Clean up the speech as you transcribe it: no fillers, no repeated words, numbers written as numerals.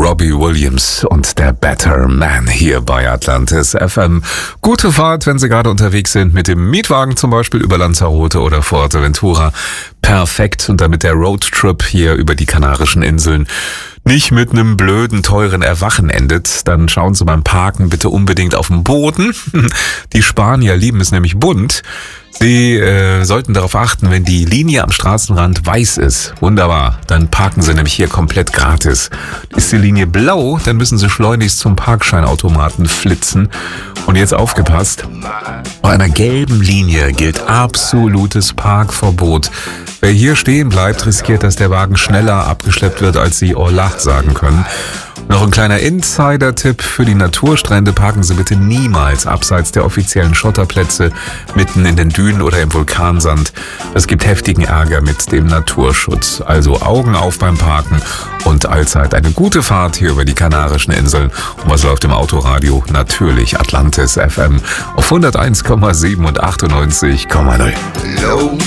Robbie Williams und der Better Man hier bei Atlantis FM. Gute Fahrt, wenn Sie gerade unterwegs sind mit dem Mietwagen, zum Beispiel über Lanzarote oder Fuerteventura. Perfekt, und damit der Roadtrip hier über die Kanarischen Inseln nicht mit einem blöden, teuren Erwachen endet, dann schauen Sie beim Parken bitte unbedingt auf den Boden. Die Spanier lieben es nämlich bunt. Sie sollten darauf achten, wenn die Linie am Straßenrand weiß ist. Wunderbar, dann parken Sie nämlich hier komplett gratis. Ist die Linie blau, dann müssen Sie schleunigst zum Parkscheinautomaten flitzen. Und jetzt aufgepasst, bei einer gelben Linie gilt absolutes Parkverbot. Wer hier stehen bleibt, riskiert, dass der Wagen schneller abgeschleppt wird, als Sie Hola sagen können. Noch ein kleiner Insider-Tipp für die Naturstrände: Parken Sie bitte niemals abseits der offiziellen Schotterplätze, mitten in den Dünen oder im Vulkansand. Es gibt heftigen Ärger mit dem Naturschutz. Also Augen auf beim Parken und allzeit eine gute Fahrt hier über die Kanarischen Inseln. Und was läuft im Autoradio? Natürlich Atlantis FM auf 101,7 und 98,0.